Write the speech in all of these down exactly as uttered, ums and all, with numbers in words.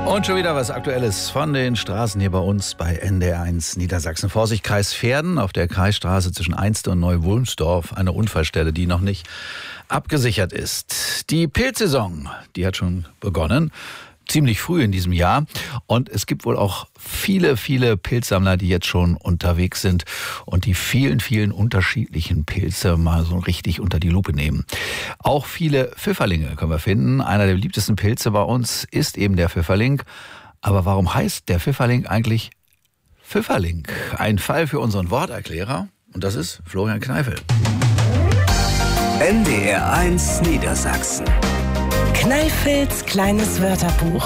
Und schon wieder was Aktuelles von den Straßen hier bei uns bei N D R eins Niedersachsen. Vorsicht, Kreis Verden auf der Kreisstraße zwischen Einste und Neu-Wulmsdorf. Eine Unfallstelle, die noch nicht abgesichert ist. Die Pilzsaison, die hat schon begonnen. Ziemlich früh in diesem Jahr. Und es gibt wohl auch viele, viele Pilzsammler, die jetzt schon unterwegs sind und die vielen, vielen unterschiedlichen Pilze mal so richtig unter die Lupe nehmen. Auch viele Pfifferlinge können wir finden. Einer der beliebtesten Pilze bei uns ist eben der Pfifferling. Aber warum heißt der Pfifferling eigentlich Pfifferling? Ein Fall für unseren Worterklärer. Und das ist Florian Kneifel. N D R eins Niedersachsen. Kneifels kleines Wörterbuch.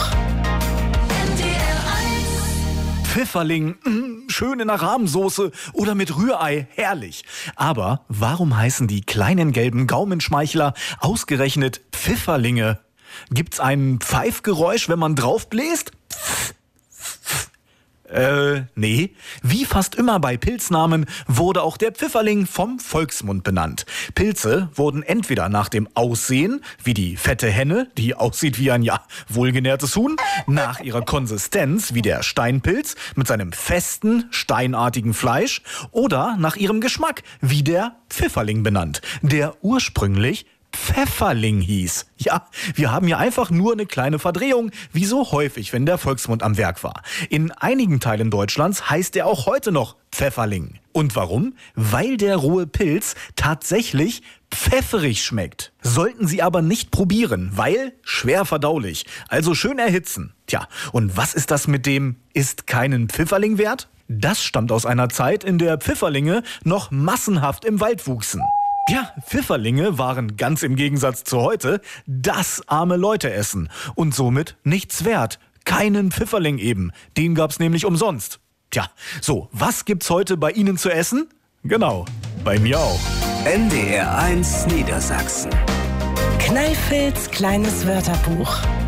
Pfifferling, mh, schön in der Rahmsoße oder mit Rührei, herrlich. Aber warum heißen die kleinen gelben Gaumenschmeichler ausgerechnet Pfifferlinge? Gibt's ein Pfeifgeräusch, wenn man drauf bläst? Äh, nee. Wie fast immer bei Pilznamen wurde auch der Pfifferling vom Volksmund benannt. Pilze wurden entweder nach dem Aussehen, wie die fette Henne, die aussieht wie ein, ja, wohlgenährtes Huhn, nach ihrer Konsistenz, wie der Steinpilz mit seinem festen, steinartigen Fleisch, oder nach ihrem Geschmack, wie der Pfifferling benannt, der ursprünglich Pfefferling hieß. Ja, wir haben hier einfach nur eine kleine Verdrehung, wie so häufig, wenn der Volksmund am Werk war. In einigen Teilen Deutschlands heißt er auch heute noch Pfefferling. Und warum? Weil der rohe Pilz tatsächlich pfefferig schmeckt. Sollten Sie aber nicht probieren, weil schwer verdaulich. Also schön erhitzen. Tja, und was ist das mit dem ist keinen Pfifferling wert? Das stammt aus einer Zeit, in der Pfifferlinge noch massenhaft im Wald wuchsen. Ja, Pfifferlinge waren ganz im Gegensatz zu heute das arme Leute-Essen und somit nichts wert. Keinen Pfifferling eben, den gab's nämlich umsonst. Tja, so, was gibt's heute bei Ihnen zu essen? Genau, bei mir auch. N D R eins Niedersachsen. Kneifels kleines Wörterbuch.